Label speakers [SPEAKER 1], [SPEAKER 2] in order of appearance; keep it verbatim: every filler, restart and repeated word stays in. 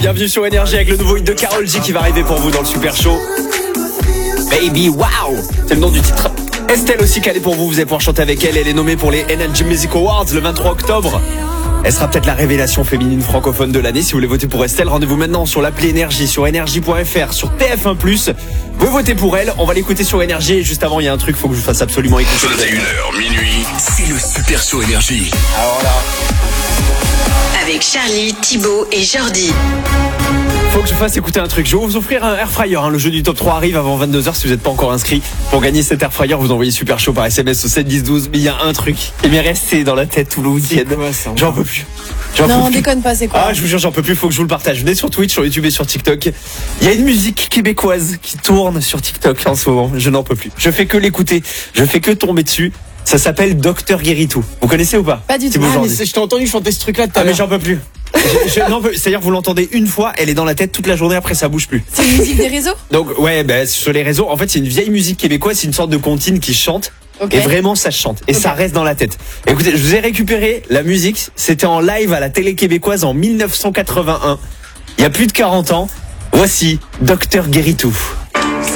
[SPEAKER 1] Bienvenue sur Énergie avec le nouveau hit de Karol G qui va arriver pour vous dans le Super Show. Baby Wow, c'est le nom du titre. Estelle aussi calée pour vous, vous allez pouvoir chanter avec elle. Elle est nommée pour les Energy Music Awards le vingt-trois octobre. Elle sera peut-être la révélation féminine francophone de l'année. Si vous voulez voter pour Estelle, rendez-vous maintenant sur l'appli Énergie, sur énergie point f r, sur T F un plus. Vous votez pour elle, on va l'écouter sur Énergie. Et juste avant, il y a un truc, faut que je vous fasse absolument écouter.
[SPEAKER 2] vingt et une heures minuit, c'est le Super Show Énergie.
[SPEAKER 1] Alors là,
[SPEAKER 3] avec Charlie, Thibaut et Jordi.
[SPEAKER 1] faut que je fasse écouter un truc. Je vais vous offrir un air fryer. Hein. Le jeu du top trois arrive avant vingt-deux heures si vous n'êtes pas encore inscrit. Pour gagner cet air fryer, vous envoyez Super Show par S M S au sept dix douze. Mais il y a un truc qui m'est resté dans la tête tout le week-end. J'en peux plus. J'en
[SPEAKER 4] Non,
[SPEAKER 1] peux plus.
[SPEAKER 4] déconne pas, c'est quoi?
[SPEAKER 1] Ah, je vous jure, j'en peux plus. Faut que je vous le partage. Venez sur Twitch, sur YouTube et sur TikTok. Il y a une musique québécoise qui tourne sur TikTok en ce moment. Je n'en peux plus. Je fais que l'écouter. Je fais que tomber dessus. Ça s'appelle Docteur Guéritou. Vous connaissez ou pas?
[SPEAKER 4] Pas du tout.
[SPEAKER 1] Thibaut
[SPEAKER 4] Ah,
[SPEAKER 1] Jordi.
[SPEAKER 4] mais
[SPEAKER 5] C'est- Je t'ai entendu chanter ce truc-là tout à
[SPEAKER 1] Ah, mais
[SPEAKER 5] l'heure.
[SPEAKER 1] j'en peux plus. Je- je- non, c'est-à-dire vous l'entendez une fois, elle est dans la tête toute la journée, après ça bouge plus.
[SPEAKER 4] C'est une musique des réseaux?
[SPEAKER 1] Donc ouais, ben sur les réseaux, en fait c'est une vieille musique québécoise, c'est une sorte de comptine qui chante.
[SPEAKER 4] Ok.
[SPEAKER 1] Et vraiment ça chante et ça reste dans la tête. Écoutez, je vous ai récupéré la musique, c'était en live à la télé québécoise en mille neuf cent quatre-vingt-un. Il y a plus de quarante ans. Voici Docteur Guéritou.